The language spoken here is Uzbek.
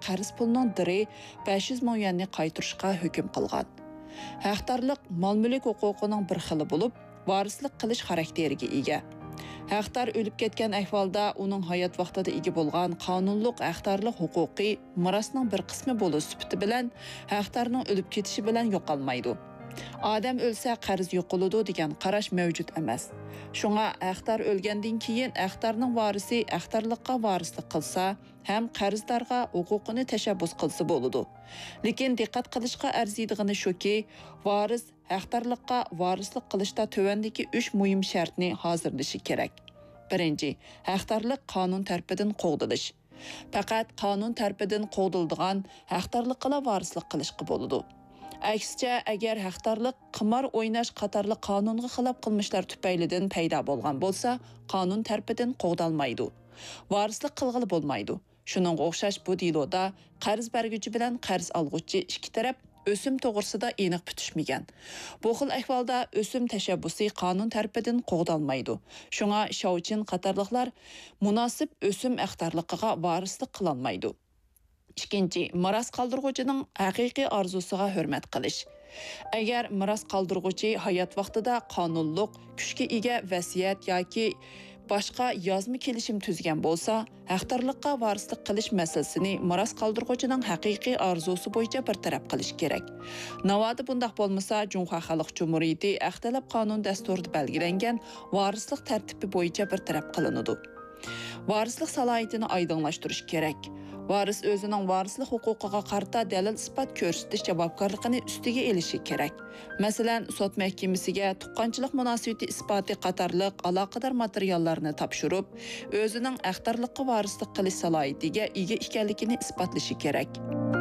qarz pulning diri 500 ming yuanni qaytarishga hukm qilgan. Haqdorlik mol-mulk huquqining bir xili bo'lib, varislik qilish xarakteriga ega. Haqdor o'lib ketgan ahvolda uning hayot vaqtida ega bo'lgan qonunliq haqdorlik huquqi mirosning bir qismi bo'lish sifati bilan haqdorning o'lib ketishi bilan yo'qolmaydi. Adam o'lsa qarz yo'qoladi degan qarash mavjud emas. Shunga haqdor o'lgandan keyin haqdorning varisi haqdorlikqa varislik qilsa, ham qarzdorga huquqini tashabbus qilsa bo'ladi. Lekin diqqat qilishga arziydigani shuki, varis haqdorlikqa varislik qilishda tövandagi 3 muhim shartni hozirlashi kerak. Birinchi, haqdorlik qonun tarafidan qo'g'dilish. Faqat qonun tarafidan qo'g'diladigan haqdorlikqa varislik qilishga bo'ladi. Aksicha, agar haqdorlik qimor o'ynash qatorli qonunga xilof qilmishlar tufaylidan paydo bo'lgan bo'lsa, qonun tarafidan qo'g'dalmaydi. Varislik qilg'ili bo'lmaydi. Shuning o'xshash bu deloda qarz berguvchi bilan qarz olguvchi ikki taraf o'sim to'g'risida aniq bitishmagan. Bu xil ahvolda o'sim tashabbusi qonun tarafidan qo'g'dalmaydi. Shunga Shovchin qatorliqlar munosib o'sim haqdorligiga varislik qilolmaydi. Ikkinchi, miros qoldiruvchining haqiqiy orzusiga hurmat qilish. Agar miros qoldiruvchi hayot vaqtida qonunliq kuchga ega vasiyat yoki boshqa yozma kelishim tuzgan bo'lsa, haqdorlikqa varislik qilish masalasini miros qoldiruvchining haqiqiy orzusi bo'yicha bartaraf qilish kerak. Navoda bundaq bo'lmasa, Jumhur Xalq Jumhuriyati Axtalab qonun dasturida belgilangan varislik tartibi bo'yicha bartaraf qilinadi. Varislik salohiyatini oydinlashtirish kerak. Varis o'zining varislik huquqiga qarta dalil isbot ko'rsatish javobgarligini ustiga elishi kerak. Masalan, sud mahkamasiga tuqqanchilik munosabati isboti qatorliq aloqador materiallarni topshirib, o'zining haqdorlikqa varislik qilish salohiyatiga ega ekanligini isbotlashi kerak.